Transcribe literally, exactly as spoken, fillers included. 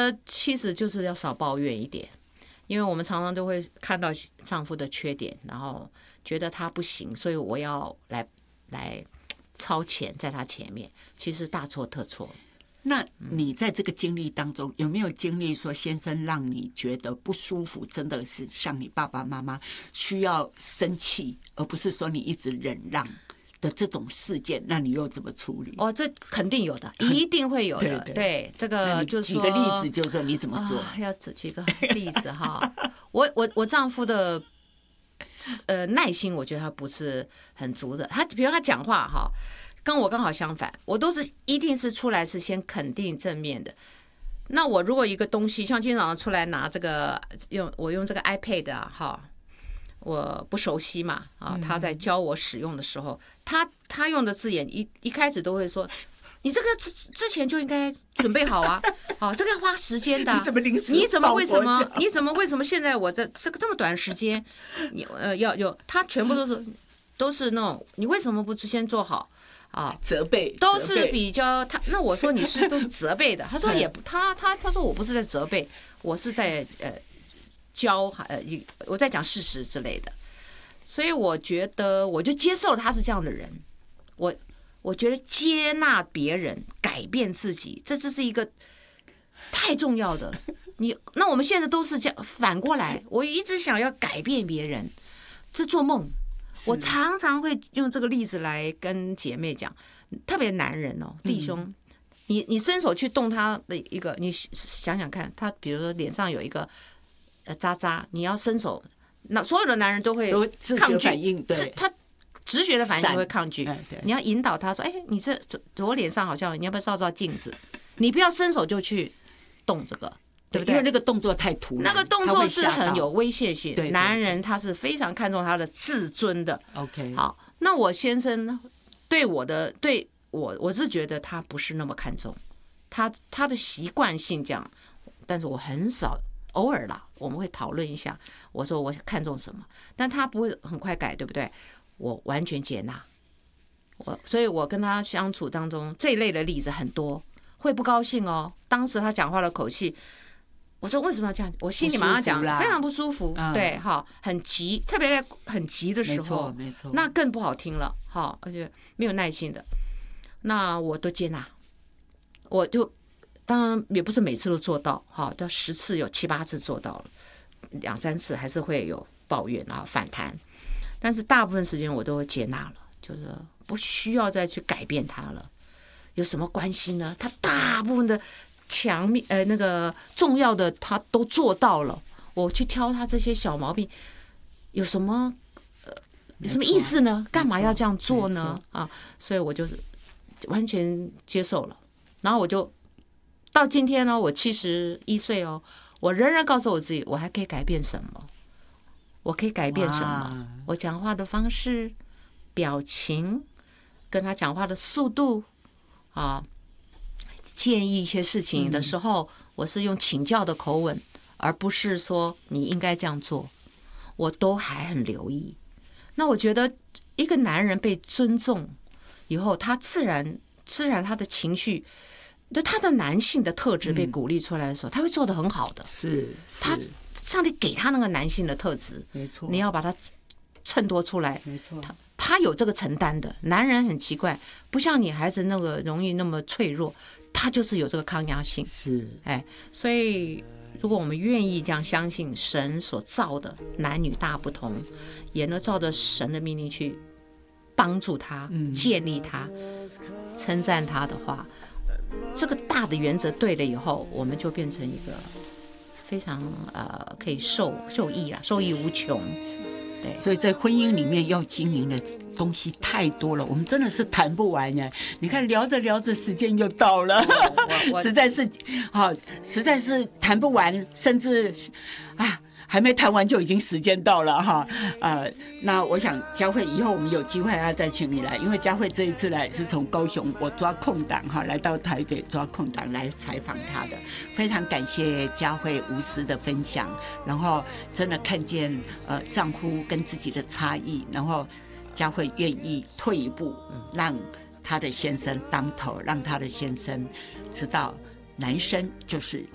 得妻子就是要少抱怨一点，因为我们常常都会看到丈夫的缺点，然后觉得他不行，所以我要来来超前在他前面，其实大错特错。 那你在这个经历当中有没有经历说先生让你觉得不舒服，真的是像你爸爸妈妈需要生气，而不是说你一直忍让的这种事件？那你又怎么处理？ 哦，这肯定有的，一定会有的。对, 对, 对， 这个就是说举个例子，就是说你怎么做？ 啊、要举个例子哈，我我我丈夫的呃耐心，我觉得他不是很足的。他比如他讲话哈。跟我刚好相反，我都是一定是出来是先肯定正面的。那我如果一个东西，像今天早上出来拿这个用我用这个 iPad 啊，哈，我不熟悉嘛，啊，他在教我使用的时候，他他用的字眼一一开始都会说，你这个之之前就应该准备好啊，啊，这个要花时间的、啊， 你怎么临时你怎么为什么你怎么为什么现在我在这个这么短时间，你呃要有他全部都是都是那种，你为什么不先做好？啊， 责备都是比较他。那我说你是都责备的，他说也不，他他他说我不是在责备，我是在呃教呃我在讲事实之类的。所以我觉得我就接受他是这样的人，我我觉得接纳别人，改变自己，这这是一个太重要的。你那我们现在都是这样反过来，我一直想要改变别人，这做梦。我常常会用这个例子来跟姐妹讲，特别男人哦，弟兄，嗯、你你伸手去动他的一个，你想想看，他比如说脸上有一个呃渣渣，你要伸手，那所有的男人都会抗拒， 反应对， 他直觉的反应会抗拒。 哎、 你要引导他说，哎，你这左脸上好像，你要不要照照镜子？你不要伸手就去动这个。对不对？ 因为那个动作太突然， 那个动作是很有威胁性。 对对对， 男人他是非常看重他的自尊的。 OK， 好，那我先生对我的对我，我是觉得他不是那么看重，他他的习惯性这样，但是我很少，偶尔啦，我们会讨论一下。我说我看重什么，但他不会很快改，对不对？我完全接纳。我所以，我跟他相处当中这一类的例子很多，会不高兴哦。当时他讲话的口气。我说为什么要这样？我心里马上讲非常不舒服，嗯、对哈，很急，特别在很急的时候， 没错， 那更不好听了哈，而且没有耐心的，那我都接纳，我就当然也不是每次都做到哈，到十次有七八次做到了，两三次还是会有抱怨啊反弹，但是大部分时间我都会接纳了，就是不需要再去改变它了，有什么关系呢？他大部分的。强面呃那个重要的他都做到了，我去挑他这些小毛病有什么呃有什么意思呢？干嘛要这样做呢？啊，所以我就是完全接受了。然后我就到今天呢，我七十一岁哦，我仍然告诉我自己，我还可以改变什么？我可以改变什么？我讲话的方式、表情，跟他讲话的速度啊。建议一些事情的时候，我是用请教的口吻，而不是说你应该这样做，我都还很留意。那我觉得一个男人被尊重以后，他自然自然他的情绪，就他的男性的特质被鼓励出来的时候，他会做得很好的。 是， 他上帝给他那个男性的特质， 没错， 你要把它衬托出来， 没错。 他他有这个承担的。男人很奇怪，不像女孩子那个容易那么脆弱。他就是有这个抗压性， 是， 哎，所以如果我们愿意这样相信神所造的男女大不同，也能照着神的命令去帮助他、嗯、建立他、称赞他的话，这个大的原则对了以后，我们就变成一个非常呃可以受受益啦，受益无穷。对， 所以在婚姻里面要经营的东西太多了，我们真的是谈不完呀！你看聊着聊着时间又到了，实在是好，实在是谈不完，甚至啊还没谈完就已经时间到了哈。呃，那我想佳慧以后我们有机会要再请你来，因为佳慧这一次来是从高雄我抓空档哈来到台北抓空档来采访她的，非常感谢佳慧无私的分享，然后真的看见呃丈夫跟自己的差异，然后佳慧愿意退一步，让她的先生当头，让她的先生知道男生就是